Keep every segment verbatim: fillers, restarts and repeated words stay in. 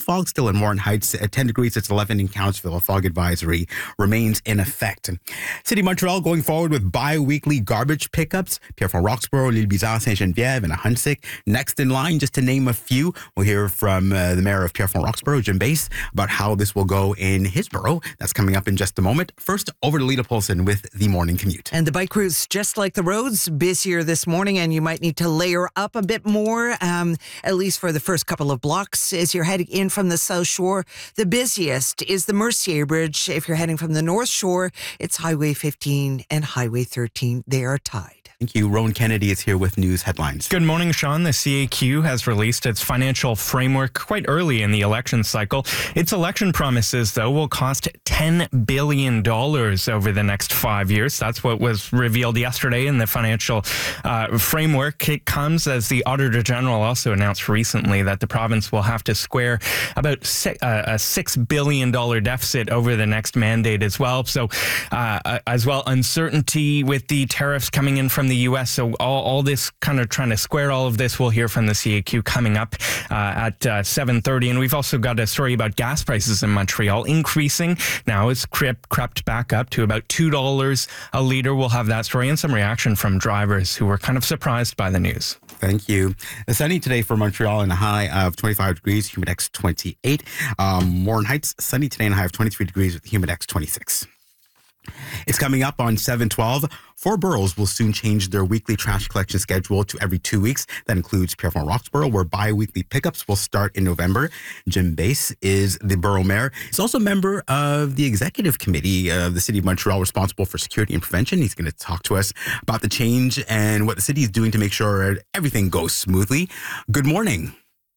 fog still in Warren Heights at ten degrees. It's eleven in Countsville. A fog advisory remains in effect. City of Montreal going forward with bi-weekly garbage pickups. Pierrefonds, Roxborough, L'Île-Bizard, Saint-Geneviève, and Ahuntsic. Next in line, just to name a few. We'll hear from uh, the mayor of Pierrefonds, Roxborough, Jim Bass, about how this will go in his borough. That's coming up in just a moment. First, over to Lita Polson with the morning commute. And the bike routes, just like the roads, busier this morning, and you might need to layer up a bit more, um, at least for the first couple of blocks as you're heading in from the South Shore. The busiest is the Mercier Bridge. If you're heading from the North Shore, it's Highway fifteen and Highway thirteen. They are tied. Thank you. Rowan Kennedy is here with news headlines. Good morning, Sean. The C A Q has released its financial framework quite early in the election cycle. Its election promises, though, will cost ten billion dollars over the next five years. That's what was revealed yesterday in the financial uh, framework. It comes as the Auditor General also announced recently that the province will have to square about six, uh, a six billion dollars deficit over the next mandate as well. So, uh, as well, uncertainty with the tariffs coming in from the U S. So all, all this kind of trying to square all of this, we'll hear from the C A Q coming up uh, at uh, seven thirty. And we've also got a story about gas prices in Montreal increasing. Now it's crept, crept back up to about two dollars a litre. We'll have that story and some reaction from drivers who were kind of surprised by the news. Thank you. Sunny today for Montreal and a high of twenty-five degrees, Humidex twenty-eight. Um, Warren Heights, sunny today and a high of twenty-three degrees with Humidex twenty-six. It's coming up on seven twelve. Four boroughs will soon change their weekly trash collection schedule to every two weeks. That includes Pierrefonds, Roxborough, where bi-weekly pickups will start in November. Jim Bass is the borough mayor. He's also a member of the executive committee of the City of Montreal responsible for security and prevention. He's going to talk to us about the change and what the city is doing to make sure everything goes smoothly. Good morning.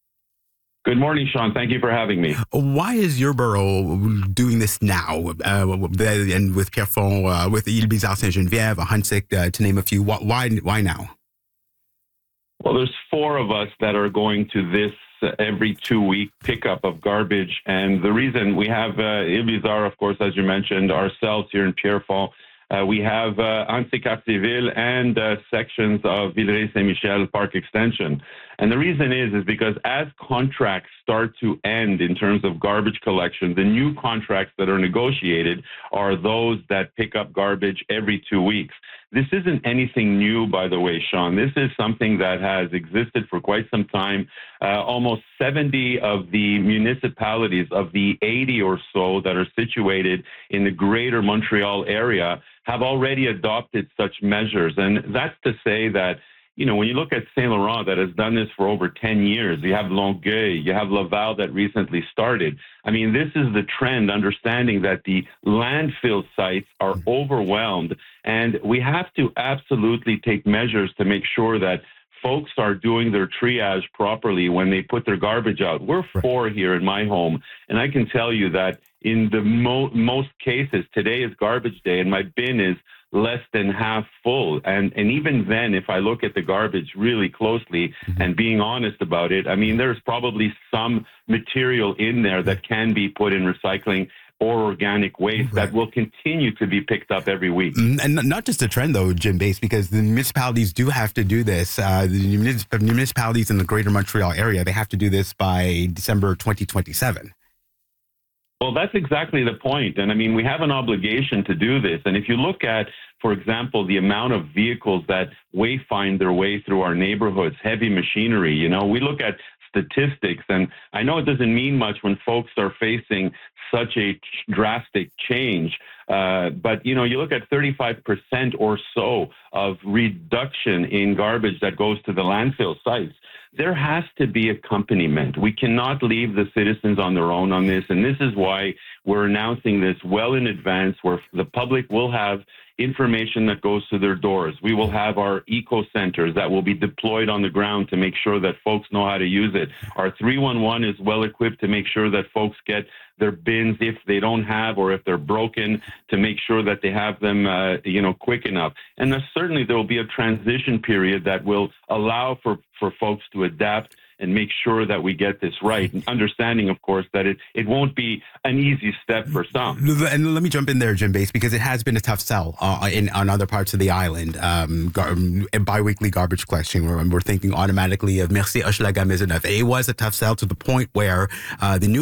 Good morning, Sean. Thank you for having me. Why is your borough doing this now? Uh, and with Pierrefonds, uh, with L'Île-Bizard, Saint-Geneviève, Ahuntsic, uh, to name a few. Why, why now? Well, there's four of us that are going to this uh, every two-week pickup of garbage. And the reason we have uh, L'Île-Bizard, of course, as you mentioned, ourselves here in Pierrefonds. Uh, we have uh, Ahuntsic-Cartierville and uh, sections of Villeray-Saint-Michel Park Extension. And the reason is, is because as contracts start to end in terms of garbage collection, the new contracts that are negotiated are those that pick up garbage every two weeks. This isn't anything new, by the way, Sean. This is something that has existed for quite some time. Uh, almost seventy of the municipalities of the eighty or so that are situated in the greater Montreal area have already adopted such measures. And that's to say that, you know, when you look at Saint Laurent that has done this for over ten years, you have Longueuil, you have Laval that recently started. I mean, this is the trend, understanding that the landfill sites are overwhelmed, and we have to absolutely take measures to make sure that folks are doing their triage properly when they put their garbage out. We're four here in my home, and I can tell you that in the mo- most cases, today is garbage day, and my bin is less than half full. And and even then, if I look at the garbage really closely mm-hmm. and being honest about it, I mean, there's probably some material in there that can be put in recycling or organic waste right. that will continue to be picked up every week. And not just a trend, though, Jim Bass, because the municipalities do have to do this. Uh, the municipalities in the greater Montreal area, they have to do this by December twenty twenty-seven. Well, that's exactly the point. And I mean, we have an obligation to do this. And if you look at, for example, the amount of vehicles that wayfind their way through our neighborhoods, heavy machinery, you know, we look at statistics, and I know it doesn't mean much when folks are facing such a drastic change. Uh, but, you know, you look at thirty-five percent or so of reduction in garbage that goes to the landfill sites. There has to be accompaniment. We cannot leave the citizens on their own on this. And this is why we're announcing this well in advance, where the public will have information that goes to their doors. We will have our eco centers that will be deployed on the ground to make sure that folks know how to use it. Our three one one is well equipped to make sure that folks get their bins if they don't have, or if they're broken, to make sure that they have them, uh, you know, quick enough. And certainly there will be a transition period that will allow for, for folks to adapt and make sure that we get this right. And understanding, of course, that it, it won't be an easy step for some. And let me jump in there, Jim Bass, because it has been a tough sell uh, in on other parts of the island. Um, gar- bi-weekly garbage collection, we're, we're thinking automatically of Mercier, Hochelaga, Maisonneuve. It was a tough sell to the point where uh, the new